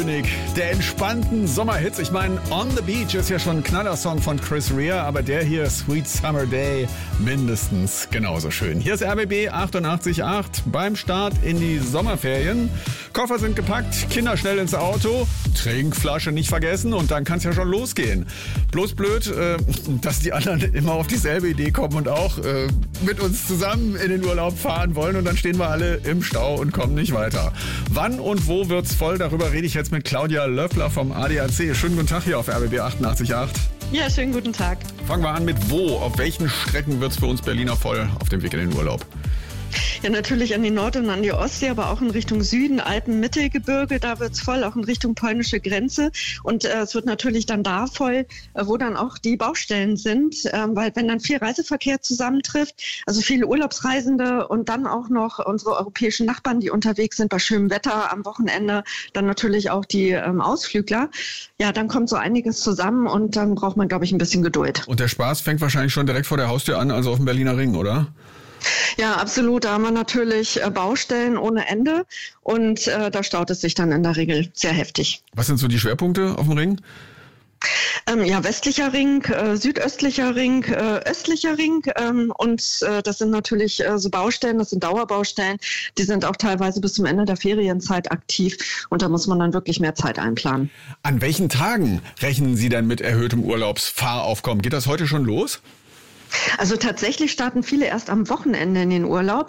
Der entspannten Sommerhits. Ich meine, On the Beach ist ja schon ein Knallersong von Chris Rea, aber der hier, Sweet Summer Day, mindestens genauso schön. Hier ist RBB 88.8 beim Start in die Sommerferien. Koffer sind gepackt, Kinder schnell ins Auto, Trinkflasche nicht vergessen und dann kann es ja schon losgehen. Bloß blöd, dass die anderen immer auf dieselbe Idee kommen und auch mit uns zusammen in den Urlaub fahren wollen und dann stehen wir alle im Stau und kommen nicht weiter. Wann und wo wird's voll? Darüber rede ich jetzt mit Claudia Löffler vom ADAC. Schönen guten Tag hier auf RBB 88.8. Ja, schönen guten Tag. Fangen wir an mit wo? Auf welchen Strecken wird's für uns Berliner voll auf dem Weg in den Urlaub? Ja, natürlich an die Nord- und an die Ostsee, aber auch in Richtung Süden, Alpen, Mittelgebirge, da wird's voll, auch in Richtung polnische Grenze. Und es wird natürlich dann da voll, wo dann auch die Baustellen sind, weil wenn dann viel Reiseverkehr zusammentrifft, also viele Urlaubsreisende und dann auch noch unsere europäischen Nachbarn, die unterwegs sind bei schönem Wetter am Wochenende, dann natürlich auch die Ausflügler, ja, dann kommt so einiges zusammen und dann braucht man, glaube ich, ein bisschen Geduld. Und der Spaß fängt wahrscheinlich schon direkt vor der Haustür an, also auf dem Berliner Ring, oder? Ja, absolut. Da haben wir natürlich Baustellen ohne Ende und da staut es sich dann in der Regel sehr heftig. Was sind so die Schwerpunkte auf dem Ring? Ja, westlicher Ring, südöstlicher Ring, östlicher Ring und das sind natürlich so Baustellen, das sind Dauerbaustellen, die sind auch teilweise bis zum Ende der Ferienzeit aktiv und da muss man dann wirklich mehr Zeit einplanen. An welchen Tagen rechnen Sie denn mit erhöhtem Urlaubsfahraufkommen? Geht das heute schon los? Also tatsächlich starten viele erst am Wochenende in den Urlaub.